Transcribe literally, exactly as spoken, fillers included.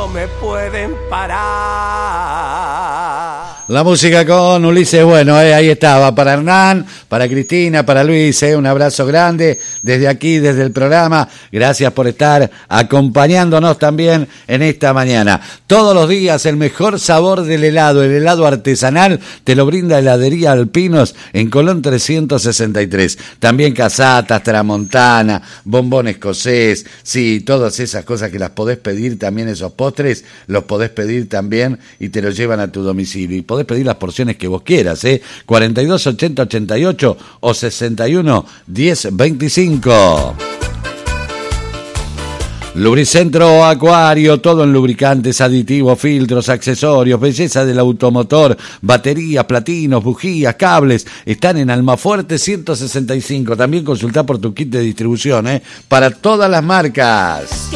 no me pueden parar. La música con Ulises Bueno, eh, ahí estaba, para Hernán, para Cristina, para Luis, eh, un abrazo grande desde aquí, desde el programa. Gracias por estar acompañándonos también en esta mañana. Todos los días el mejor sabor del helado, el helado artesanal, te lo brinda Heladería Alpinos en Colón trescientos sesenta y tres. También casatas, tramontana, bombón escocés, sí, todas esas cosas que las podés pedir también, esos postres, los podés pedir también y te los llevan a tu domicilio. Y podés pedir las porciones que vos quieras, ¿eh? cuarenta y dos ochenta ochenta y ocho o sesenta y uno diez veinticinco. Lubricentro Acuario, todo en lubricantes, aditivos, filtros, accesorios, belleza del automotor, baterías, platinos, bujías, cables, están en Almafuerte ciento sesenta y cinco. También consultá por tu kit de distribución, ¿eh? Para todas las marcas.